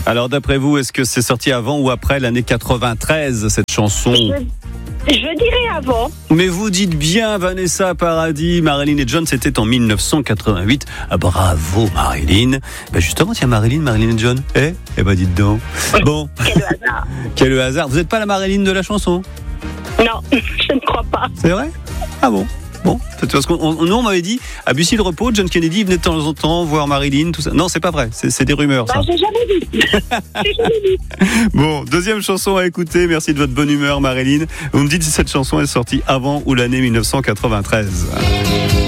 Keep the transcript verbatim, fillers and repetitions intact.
Alors d'après vous, est-ce que c'est sorti avant ou après l'année quatre-vingt-treize, cette chanson ? Je, je dirais avant. Mais vous dites bien Vanessa Paradis, Marilyn et John, c'était en mille neuf cent quatre-vingt-huit. Ah, bravo Marilyn. Ben justement, tiens Marilyn, Marilyn et John. Eh Eh ben dites donc. Bon. Quel hasard. Quel hasard. Vous n'êtes pas la Marilyn de la chanson ? Non, je ne crois pas. C'est vrai ? Ah bon ? Bon, parce qu'on on, nous on m'avait dit à Bussy-le-Repos, John Kennedy venait de temps en temps voir Marilyn, tout ça. Non, c'est pas vrai, c'est, c'est des rumeurs. Bah, ça. j'ai jamais vu. j'ai jamais vu. Bon, deuxième chanson à écouter. Merci de votre bonne humeur, Marilyn. Vous me dites si cette chanson est sortie avant ou l'année mille neuf cent quatre-vingt-treize.